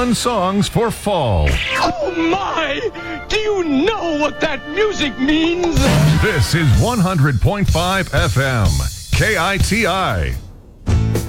fun songs for fall. Oh my! Do you know what that music means? This is 100.5 FM, KITI.